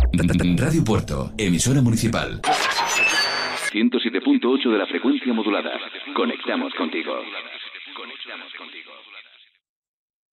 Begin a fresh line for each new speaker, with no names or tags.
Radio Puerto, emisora municipal. 107.8 de la frecuencia modulada. Conectamos contigo.